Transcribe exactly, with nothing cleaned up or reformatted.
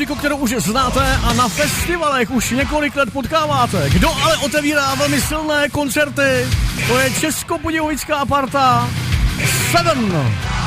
kterou už znáte a na festivalech už několik let potkáváte. Kdo ale otevírá velmi silné koncerty, to je českobudějovická parta Seven.